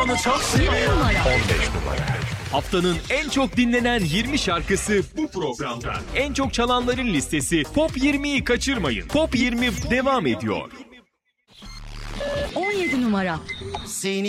Onu çok seviyorum. 15 numara. Haftanın en çok dinlenen 20 şarkısı bu programda. En çok çalanların listesi Top 20'yi kaçırmayın. Top 20 devam ediyor. 17 numara. Seni